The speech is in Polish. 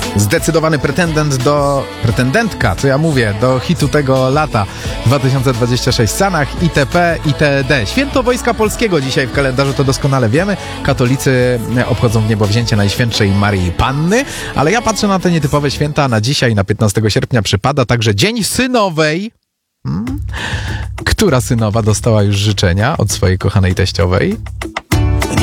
zdecydowany pretendentka, co ja mówię, do hitu tego lata 2026 w Stanach, itp., itd. Święto Wojska Polskiego dzisiaj w kalendarzu, to doskonale wiemy. Katolicy obchodzą w niebowzięcie Najświętszej Maryi Panny, ale ja patrzę na te nietypowe święta. Na dzisiaj, na 15 sierpnia przypada także Dzień Synowej. Która synowa dostała już życzenia od swojej kochanej teściowej?